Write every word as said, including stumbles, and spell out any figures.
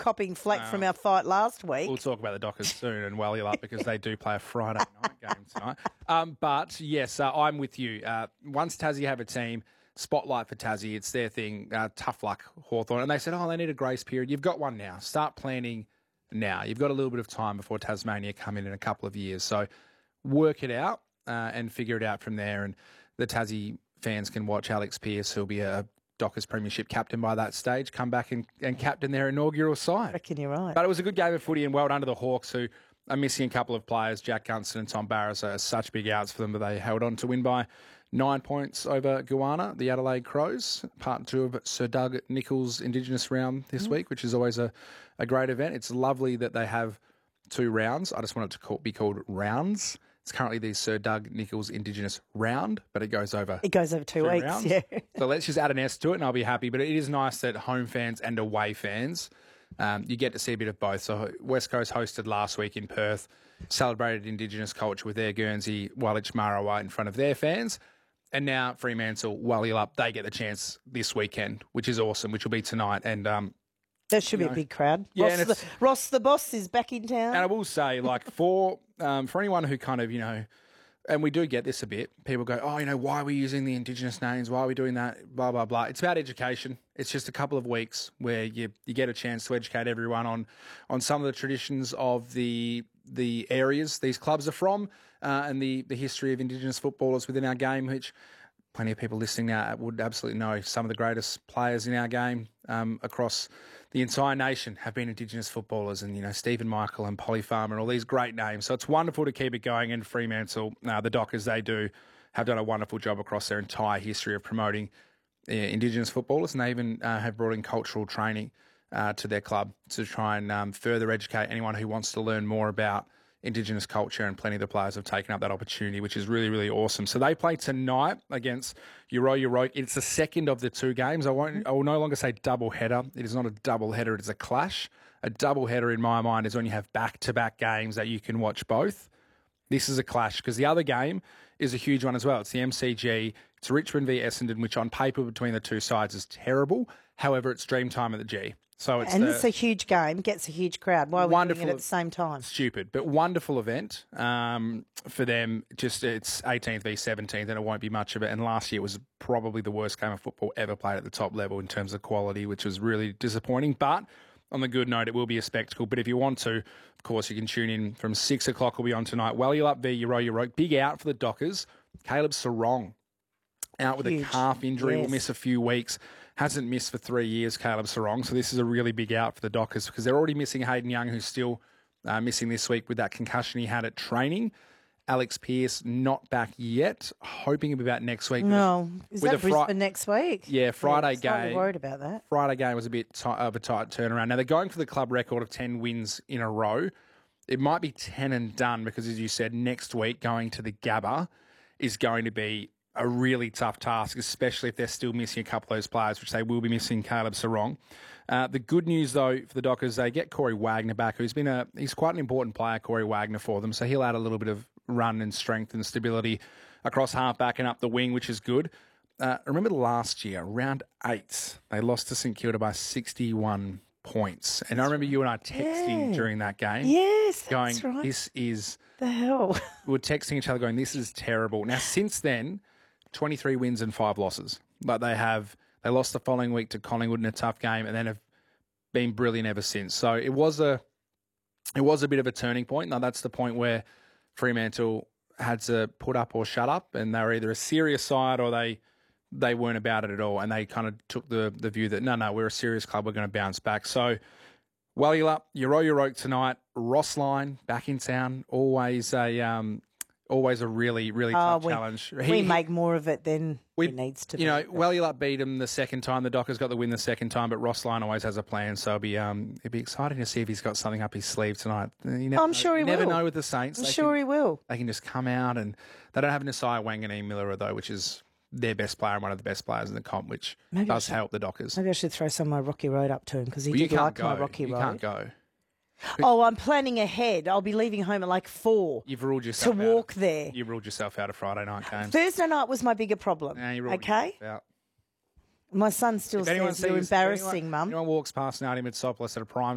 copping flack No. from our fight last week. We'll talk about the Dockers soon and well you up because they do play a Friday night game tonight. Um, but, yes, uh, I'm with you. Uh, once Tassie have a team, spotlight for Tassie, it's their thing. Uh, tough luck, Hawthorn. And they said, oh, they need a grace period. You've got one now. Start planning now. You've got a little bit of time before Tasmania come in in a couple of years. So work it out uh, and figure it out from there. And the Tassie fans can watch Alex Pearce, who'll be a Dockers Premiership captain by that stage, come back and, and captain their inaugural side. I reckon you're right. But it was a good game of footy and well done to the Hawks, who are missing a couple of players. Jack Gunston and Tom Barras are such big outs for them, but they held on to win by nine points over Goanna, the Adelaide Crows. Part two of Sir Doug Nicholls' Indigenous round this Mm. week, which is always a, a great event. It's lovely that they have two rounds. I just want it to call, be called rounds. It's currently the Sir Doug Nicholls Indigenous round, but it goes over It goes over two, two weeks, rounds. yeah. So let's just add an S to it and I'll be happy. But it is nice that home fans and away fans, um, you get to see a bit of both. So West Coast hosted last week in Perth, celebrated Indigenous culture with their Guernsey Walich Marawa in front of their fans. And now Fremantle, Wallyup, they get the chance this weekend, which is awesome, which will be tonight. And um, There should be know, a big crowd. yeah, Ross, and the, it's- Ross the boss is back in town. And I will say, like, for um, for anyone who kind of, you know, and we do get this a bit, people go, oh, you know, why are we using the Indigenous names? Why are we doing that? Blah, blah, blah. It's about education. It's just a couple of weeks where you you get a chance to educate everyone on on some of the traditions of the the areas these clubs are from uh, and the, the history of Indigenous footballers within our game, which plenty of people listening now would absolutely know. Some of the greatest players in our game um, across the entire nation have been Indigenous footballers, and, you know, Stephen Michael and Polly Farmer and all these great names. So it's wonderful to keep it going. And Fremantle, uh, the Dockers, they do have done a wonderful job across their entire history of promoting uh, Indigenous footballers, and they even uh, have brought in cultural training uh, to their club to try and um, further educate anyone who wants to learn more about Indigenous culture, and plenty of the players have taken up that opportunity, which is really, really awesome. So they play tonight against Euro Euro. It's the second of the two games. I won't. I will no longer say double header. It is not a double header. It is a clash. A double header, in my mind, is when you have back-to-back games that you can watch both. This is a clash because the other game is a huge one as well. It's the M C G. It's Richmond v Essendon, which on paper between the two sides is terrible. However, it's dream time at the G. So it's and the, it's a huge game, gets a huge crowd. Why are we Wonderful. doing it at the same time? Stupid, but wonderful event um, for them. Just it's eighteenth v seventeenth, and it won't be much of it. And last year was probably the worst game of football ever played at the top level in terms of quality, which was really disappointing. But on the good note, it will be a spectacle. But if you want to, of course, you can tune in from six o'clock. Will be on tonight. Wallyup v Euro Euro. Big out for the Dockers. Caleb Sarong out with Huge. a calf injury. Yes. Will miss a few weeks. Hasn't missed for three years, Caleb Sarong. So this is a really big out for the Dockers because they're already missing Hayden Young, who's still uh, missing this week with that concussion he had at training. Alex Pearce not back yet. Hoping he'll be back next week. No. Is with that a fri- Brisbane next week? Yeah, Friday yeah, slightly game. worried about that. Friday game was a bit ti of a tight turnaround. Now they're going for the club record of ten wins in a row. It might be ten and done because, as you said, next week going to the Gabba is going to be a really tough task, especially if they're still missing a couple of those players, which they will be missing Caleb Sarong. Uh, the good news, though, for the Dockers, they get Corey Wagner back, who's been a he's quite an important player, Corey Wagner, for them. So he'll add a little bit of run and strength and stability across halfback and up the wing, which is good. Uh, remember last year, round eight, they lost to St Kilda by sixty-one points. And I remember you and I texting Yeah. during that game. Yes, Going, that's right. this is... the hell? We were texting each other going, this is terrible. Now, since then, twenty-three wins and five losses. But they have, they lost the following week to Collingwood in a tough game and then have been brilliant ever since. So it was a, it was a bit of a turning point. Now, that's the point where Fremantle had to put up or shut up, and they were either a serious side or they they weren't about it at all. And they kind of took the, the view that, no, no, we're a serious club. We're going to bounce back. So, Wallyup, Euro Euro tonight. Ross Line back in town. Always a um, always a really really tough Oh, we, challenge. we He- make more of it than we- it needs to You be. know, Wallyup beat him the second time. The Dockers got the win the second time, but Ross Line always has a plan. So it'll be um, it'll be exciting to see if he's got something up his sleeve tonight. You never I'm know. sure he you never will. know with the Saints. I'm They sure can, he will. They can just come out, and they don't have Nasai Wang and Ian Miller though, which is their best player and one of the best players in the comp, which Maybe I does should- help the Dockers. Maybe I should throw some of my Rocky Road up to him because he Well, you did can't like go. my Rocky you Road. can't go. Oh, I'm planning ahead. I'll be leaving home at like four You've ruled to yourself out. walk there. You ruled yourself out of Friday night games. Thursday night was my bigger problem. Nah, you ruled Okay? yourself out. My son still If anyone says you're sees- if anyone- embarrassing, Mum. Anyone walks past Nadia Mitsopoulos at a prime